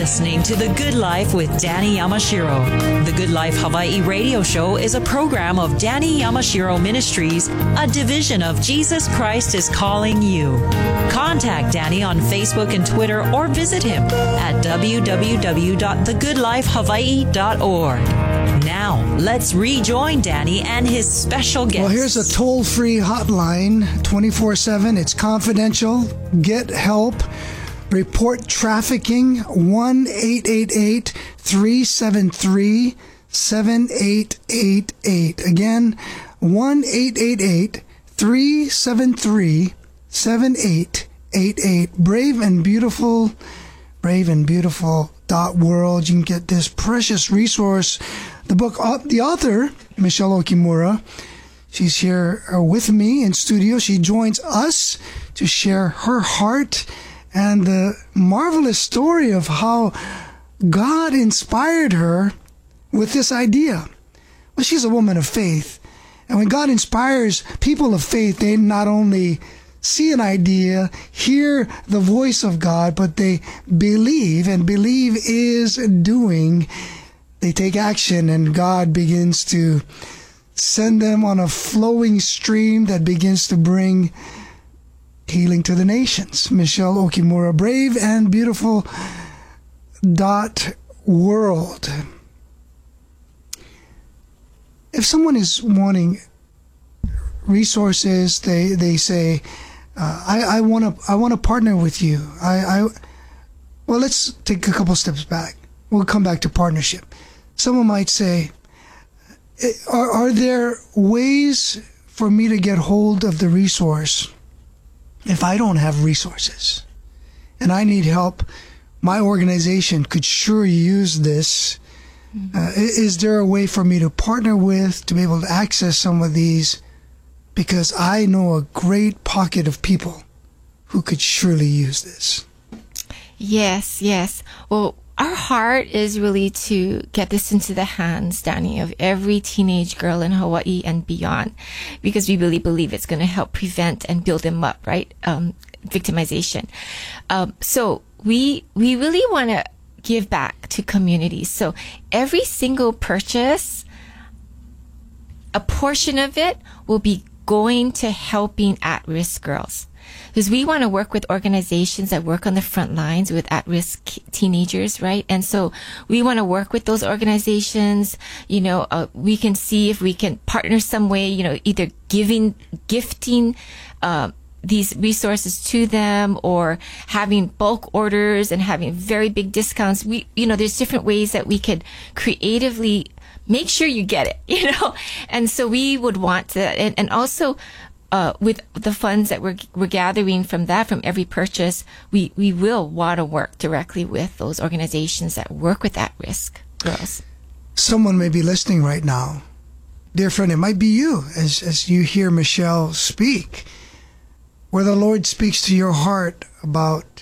listening to The Good Life with Danny Yamashiro. The Good Life Hawaii radio show is a program of Danny Yamashiro Ministries, a division of Jesus Christ is Calling You. Contact Danny on Facebook and Twitter or visit him at www.thegoodlifehawaii.org. Now, let's rejoin Danny and his special guest. Well, here's a toll-free hotline, 24/7. It's confidential. Get help. Report trafficking, 1-888-373-7888. Again, 1-888-373-7888. Brave and Beautiful, braveandbeautiful.world. You can get this precious resource. The book, the author, Michelle Okimura, she's here with me in studio. She joins us to share her heart and the marvelous story of how God inspired her with this idea. Well, she's a woman of faith. And when God inspires people of faith, they not only see an idea, hear the voice of God, but they believe, and believe is doing. They take action, and God begins to send them on a flowing stream that begins to bring healing to the nations. Michelle Okimura, brave and beautiful .world. If someone is wanting resources, they say, I want to partner with you. Well, let's take a couple steps back. We'll come back to partnership. Someone might say, are there ways for me to get hold of the resource if I don't have resources and I need help? My organization could sure use this. Is there a way for me to partner with, to be able to access some of these? Because I know a great pocket of people who could surely use this. Yes. Well, our heart is really to get this into the hands, Danny, of every teenage girl in Hawaii and beyond, because we really believe it's going to help prevent and build them up, right? Victimization. So we really want to give back to communities. So every single purchase, a portion of it will be going to helping at-risk girls. Because we want to work with organizations that work on the front lines with at-risk teenagers, right? And so we want to work with those organizations. We can see if we can partner some way, either gifting these resources to them, or having bulk orders and having very big discounts. There's different ways that we could creatively make sure you get it, And so we would want to, and also, with the funds that we're gathering from every purchase, we will want to work directly with those organizations that work with at-risk girls. Someone may be listening right now. Dear friend, it might be you as you hear Michelle speak, where the Lord speaks to your heart about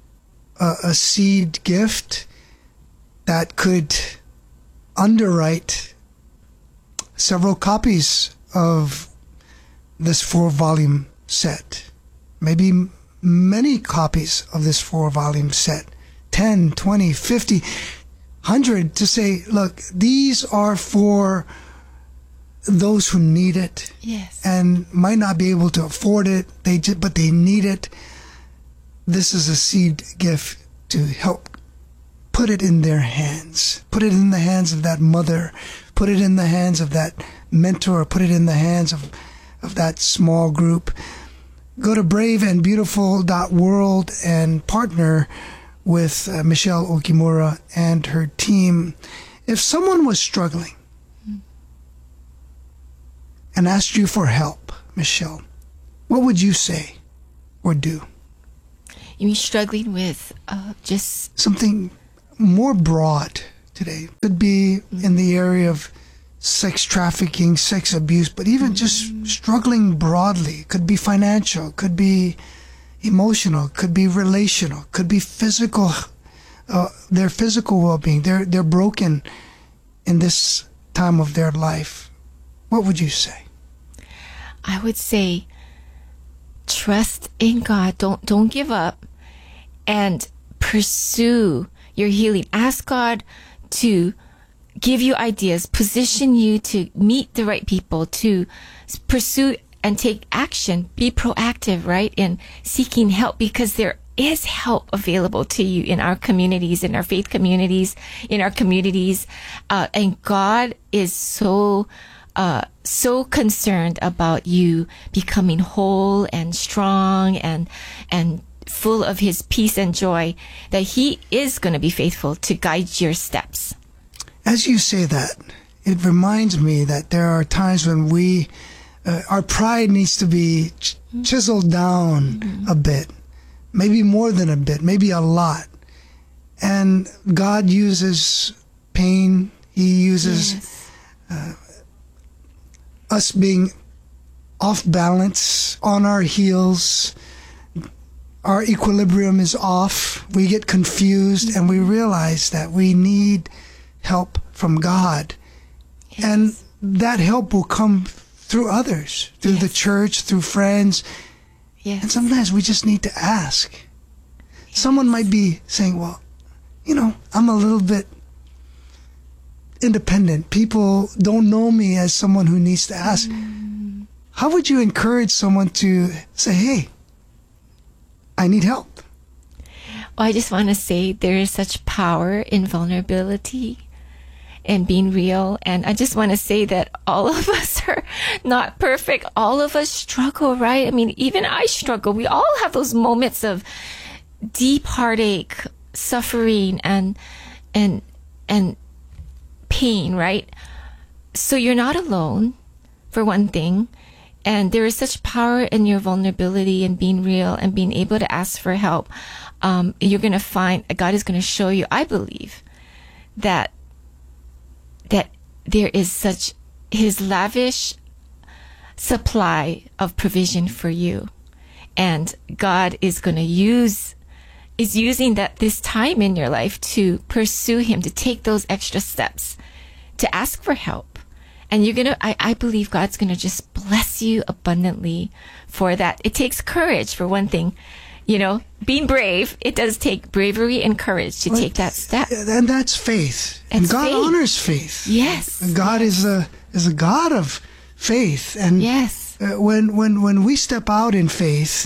a seed gift that could underwrite several copies of this 4-volume set, maybe many copies of this 4-volume set, 10, 20, 50, 100, to say, look, these are for those who need it. Yes. And might not be able to afford it, but they need it. This is a seed gift to help put it in their hands. Put it in the hands of that mother. Put it in the hands of that mentor. Put it in the hands of that small group. Go to braveandbeautiful.world and partner with Michelle Okimura and her team. If someone was struggling and asked you for help, Michelle, what would you say or do? You mean struggling with just something more broad today? Could be in the area of sex trafficking, sex abuse, but even just struggling broadly. Could be financial, could be emotional, could be relational, could be physical, their physical well-being. They're broken in this time of their life. What would you say? I would say trust in God. Don't give up, and pursue your healing. Ask God to give you ideas, position you to meet the right people, to pursue and take action. Be proactive, right, in seeking help, because there is help available to you in our communities, in our faith communities, in our communities. And God is so concerned about you becoming whole and strong and full of his peace and joy, that he is going to be faithful to guide your steps. As you say that, it reminds me that there are times when our pride needs to be chiseled down a bit, maybe more than a bit, maybe a lot. And God uses pain. He uses us being off balance, on our heels. Our equilibrium is off. We get confused, and we realize that we need help from God. Yes. And that help will come through others, through the church, through friends. Yes. And sometimes we just need to ask. Yes. Someone might be saying, well, I'm a little bit independent. People don't know me as someone who needs to ask. How would you encourage someone to say, hey, I need help? Well, I just want to say there is such power in vulnerability and being real. And I just want to say that all of us are not perfect. All of us struggle, right? I mean, even I struggle. We all have those moments of deep heartache, suffering, and pain, right? So you're not alone, for one thing. And there is such power in your vulnerability and being real and being able to ask for help. You're going to find, God is going to show you, I believe, that there is such his lavish supply of provision for you. And God is going to using that this time in your life to pursue him, to take those extra steps, to ask for help. And you're going to, I believe God's going to just bless you abundantly for that. It takes courage, for one thing. Being brave, it does take bravery and courage to take that step. And that's faith. And God honors faith. Yes. God is a God of faith. And yes. When we step out in faith,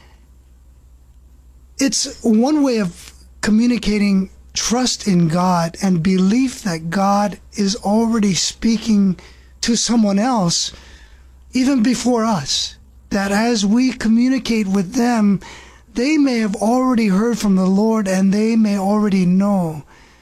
it's one way of communicating trust in God and belief that God is already speaking to someone else even before us. That as we communicate with them, they may have already heard from the Lord, and they may already know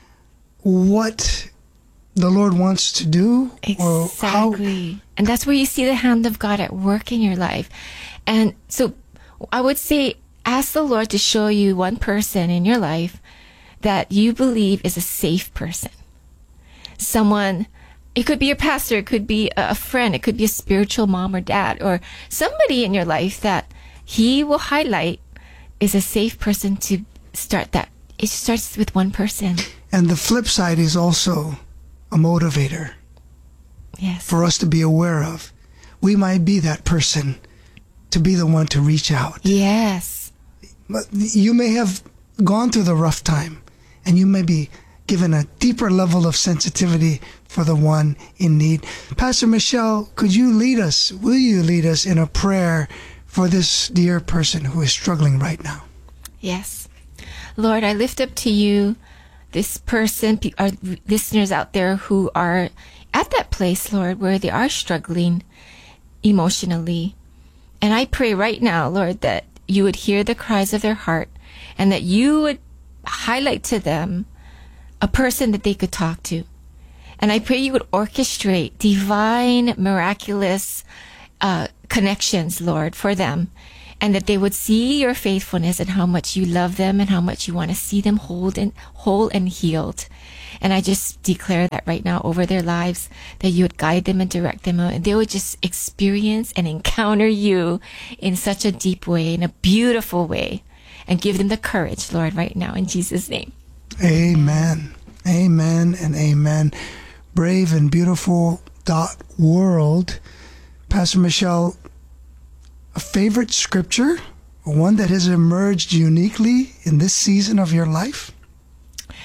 what the Lord wants to do. Exactly. And that's where you see the hand of God at work in your life. And so I would say, ask the Lord to show you one person in your life that you believe is a safe person. Someone, it could be your pastor, it could be a friend, it could be a spiritual mom or dad, or somebody in your life that he will highlight is a safe person to start that. It starts with one person. And the flip side is also a motivator. Yes. For us to be aware of. We might be that person to be the one to reach out. Yes. But you may have gone through the rough time, and you may be given a deeper level of sensitivity for the one in need. Pastor Michelle, will you lead us in a prayer for this dear person who is struggling right now? Yes. Lord, I lift up to you this person, our listeners out there who are at that place, Lord, where they are struggling emotionally. And I pray right now, Lord, that you would hear the cries of their heart, and that you would highlight to them a person that they could talk to. And I pray you would orchestrate divine, miraculous connections, Lord, for them, and that they would see your faithfulness and how much you love them and how much you want to see them whole and healed. And I just declare that right now over their lives, that you would guide them and direct them, and they would just experience and encounter you in such a deep way, in a beautiful way, and give them the courage, Lord, right now, in Jesus' name. Amen. Amen and amen. Brave and beautiful .world. Pastor Michelle, a favorite scripture, one that has emerged uniquely in this season of your life?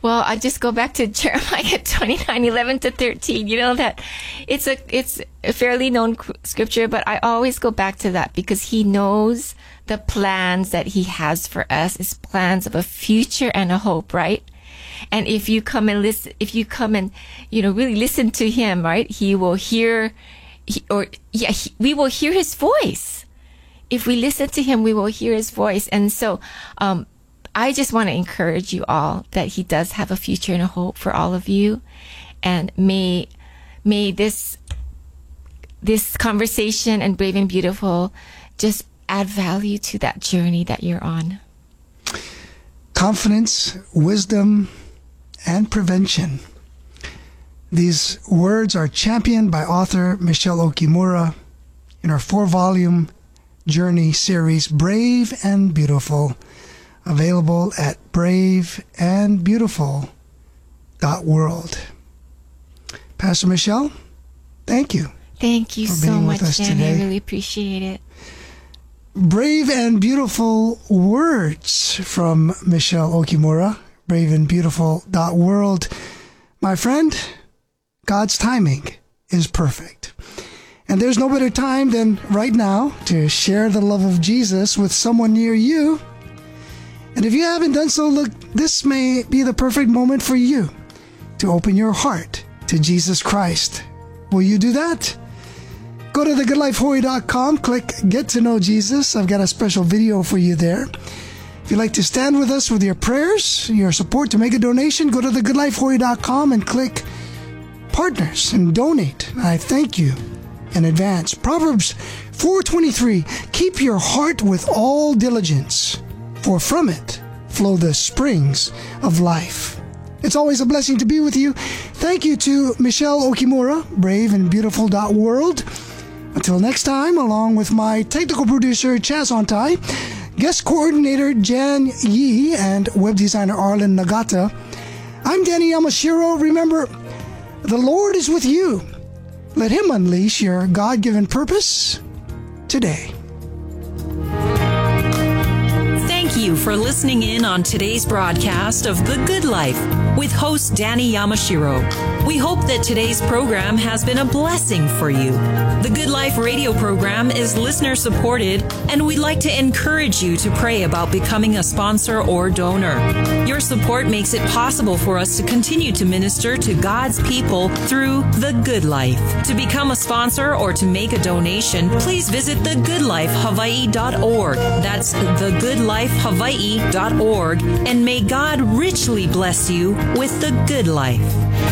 Well, I just go back to Jeremiah 29:11-13. You know that it's a fairly known scripture, but I always go back to that because he knows the plans that he has for us is plans of a future and a hope, right? And if you come and listen, really listen to him, right? He will hear, we will hear his voice. If we listen to him, we will hear his voice. And so, I just want to encourage you all that he does have a future and a hope for all of you. And may this conversation and Brave and Beautiful just add value to that journey that you're on. Confidence, wisdom, and prevention. These words are championed by author Michelle Okimura in her 4-volume journey series, Brave and Beautiful, available at braveandbeautiful.world. Pastor Michelle, thank you. Thank you so much, Dan. I really appreciate it. Brave and Beautiful words from Michelle Okimura, braveandbeautiful.world. My friend, God's timing is perfect. And there's no better time than right now to share the love of Jesus with someone near you. And if you haven't done so, look, this may be the perfect moment for you to open your heart to Jesus Christ. Will you do that? Go to thegoodlifehawaii.com, click Get to Know Jesus. I've got a special video for you there. If you'd like to stand with us with your prayers, your support to make a donation, go to thegoodlifehawaii.com and click Partners and donate. I thank you in advance. Proverbs 4:23, keep your heart with all diligence, for from it flow the springs of life. It's always a blessing to be with you. Thank you to Michelle Okimura, braveandbeautiful.world. Until next time, along with my technical producer, Chaz Ontai, guest coordinator, Jan Yee, and web designer, Arlen Nagata, I'm Danny Yamashiro. Remember, the Lord is with you. Let him unleash your God-given purpose today. Thank you for listening in on today's broadcast of The Good Life with host Danny Yamashiro. We hope that today's program has been a blessing for you. The Good Life radio program is listener supported, and we'd like to encourage you to pray about becoming a sponsor or donor. Your support makes it possible for us to continue to minister to God's people through The Good Life. To become a sponsor or to make a donation, please visit thegoodlifehawaii.org. That's thegoodlifehawaii.org, and may God richly bless you with the good life.